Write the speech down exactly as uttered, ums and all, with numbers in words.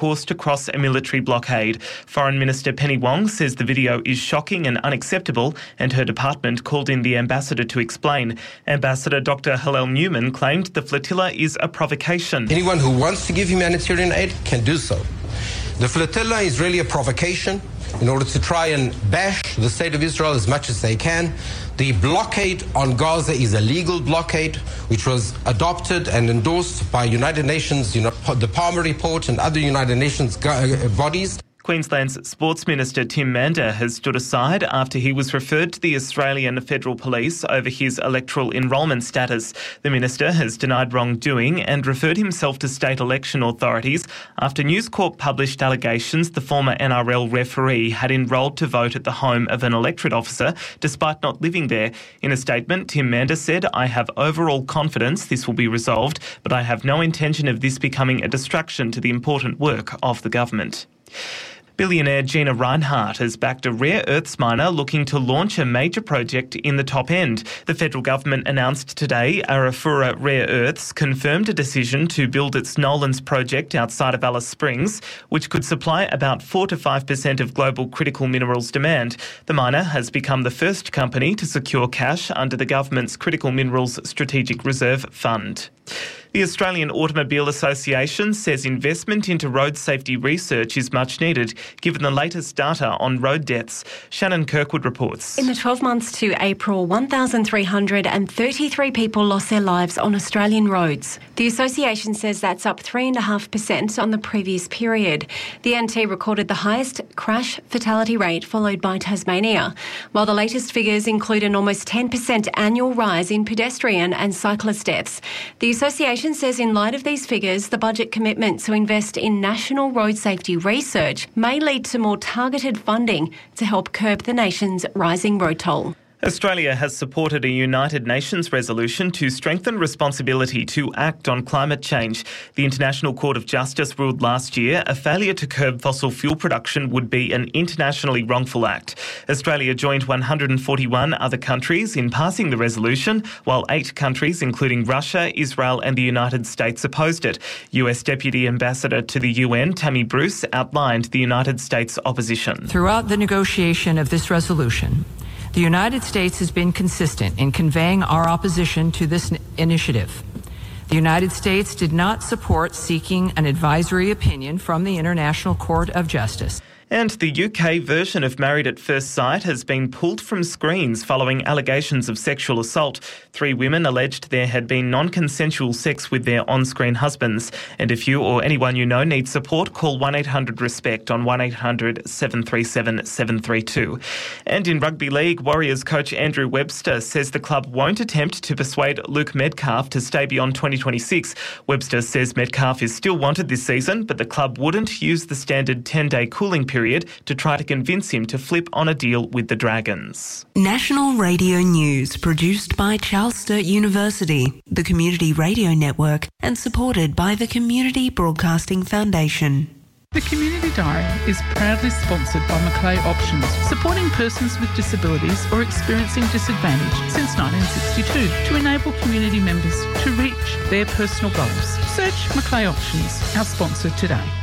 course to cross a military blockade. Foreign Minister Penny Wong says the video is shocking and unacceptable, and her department called in the ambassador to explain. Ambassador Doctor Hillel Newman claimed the flotilla is a provocation. Anyone who wants to give humanitarian aid can do so. The flotilla is really a provocation in order to try and bash the state of Israel as much as they can. The blockade on Gaza is a legal blockade which was adopted and endorsed by United Nations, you know, the Palmer Report and other United Nations bodies. Queensland's Sports Minister Tim Mander has stood aside after he was referred to the Australian Federal Police over his electoral enrolment status. The minister has denied wrongdoing and referred himself to state election authorities after News Corp published allegations the former N R L referee had enrolled to vote at the home of an electorate officer despite not living there. In a statement, Tim Mander said, "I have overall confidence this will be resolved, but I have no intention of this becoming a distraction to the important work of the government." Billionaire Gina Rinehart has backed a rare earths miner looking to launch a major project in the top end. The federal government announced today Arafura Rare Earths confirmed a decision to build its Nolans project outside of Alice Springs, which could supply about four to five percent of global critical minerals demand. The miner has become the first company to secure cash under the government's Critical Minerals Strategic Reserve Fund. The Australian Automobile Association says investment into road safety research is much needed, given the latest data on road deaths. Shannon Kirkwood reports. In the twelve months to April, one thousand three hundred thirty-three people lost their lives on Australian roads. The association says that's up three point five percent on the previous period. The N T recorded the highest crash fatality rate, followed by Tasmania, while the latest figures include an almost ten percent annual rise in pedestrian and cyclist deaths. The association says in light of these figures, the budget commitment to invest in national road safety research may lead to more targeted funding to help curb the nation's rising road toll. Australia has supported a United Nations resolution to strengthen responsibility to act on climate change. The International Court of Justice ruled last year a failure to curb fossil fuel production would be an internationally wrongful act. Australia joined one hundred forty-one other countries in passing the resolution, while eight countries, including Russia, Israel and the United States, opposed it. U S Deputy Ambassador to the U N, Tammy Bruce, outlined the United States' opposition. Throughout the negotiation of this resolution, the United States has been consistent in conveying our opposition to this initiative. The United States did not support seeking an advisory opinion from the International Court of Justice. And the U K version of Married at First Sight has been pulled from screens following allegations of sexual assault. Three women alleged there had been non-consensual sex with their on-screen husbands. And if you or anyone you know needs support, call one eight hundred RESPECT on one eight hundred seven three seven seven three two. And in rugby league, Warriors coach Andrew Webster says the club won't attempt to persuade Luke Metcalf to stay beyond twenty twenty-six. Webster says Metcalf is still wanted this season, but the club wouldn't use the standard ten-day cooling period to try to convince him to flip on a deal with the Dragons. National Radio News, produced by Charles Sturt University, the Community Radio Network, and supported by the Community Broadcasting Foundation. The Community Diary is proudly sponsored by Macleay Options, supporting persons with disabilities or experiencing disadvantage since nineteen sixty-two to enable community members to reach their personal goals. Search Macleay Options, our sponsor today.